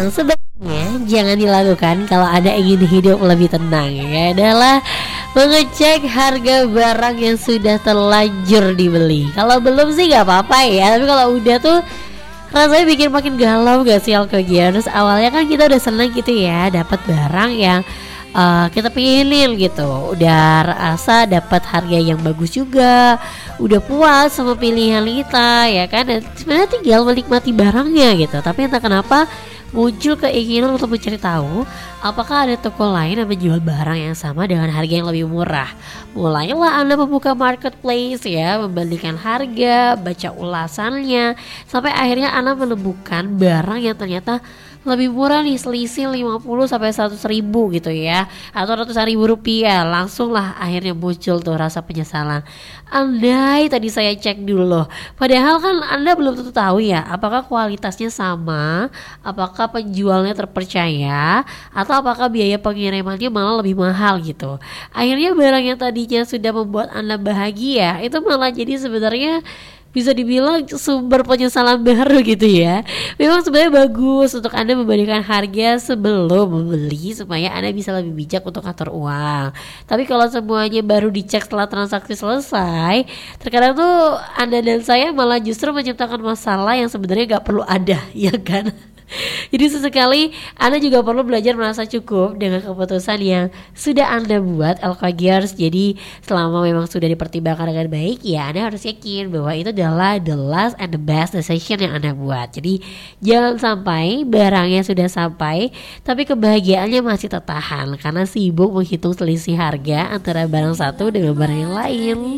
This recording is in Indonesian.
yang sebaiknya jangan dilakukan kalau Anda ingin hidup lebih tenang adalah mengecek harga barang yang sudah terlanjur dibeli. Kalau belum sih gak apa-apa ya, tapi kalau udah tuh rasanya bikin makin galau gak sih Alkogiers? Awalnya kan kita udah seneng gitu ya, dapat barang yang kita pilih gitu, udah rasa dapat harga yang bagus juga, udah puas sama pilihan kita ya kan, dan sebenarnya tinggal menikmati barangnya gitu. Tapi entah kenapa muncul keinginan untuk mencari tahu apakah ada toko lain yang menjual barang yang sama dengan harga yang lebih murah. Mulailah Anda membuka marketplace ya, membandingkan harga, baca ulasannya, sampai akhirnya Anda menemukan barang yang ternyata lebih murah nih, selisih 50 sampai 100 ribu gitu ya, atau ratusan ribu rupiah. Langsung lah akhirnya muncul tuh rasa penyesalan. Andai tadi saya cek dulu loh, padahal kan Anda belum tentu tahu ya apakah kualitasnya sama, apakah penjualnya terpercaya, atau apakah biaya pengirimannya malah lebih mahal gitu. Akhirnya barang yang tadinya sudah membuat Anda bahagia itu malah jadi sebenarnya bisa dibilang sumber penyesalan baru gitu ya. Memang sebenarnya bagus untuk Anda membandingkan harga sebelum membeli supaya Anda bisa lebih bijak untuk atur uang. Tapi kalau semuanya baru dicek setelah transaksi selesai, terkadang tuh Anda dan saya malah justru menciptakan masalah yang sebenarnya gak perlu ada, ya kan? Jadi sesekali Anda juga perlu belajar merasa cukup dengan keputusan yang sudah Anda buat, Alkogiers. Jadi selama memang sudah dipertimbangkan dengan baik, ya Anda harus yakin bahwa itu adalah the last and the best decision yang Anda buat. Jadi jangan sampai barangnya sudah sampai tapi kebahagiaannya masih tertahan karena sibuk menghitung selisih harga antara barang satu dengan barang yang lain.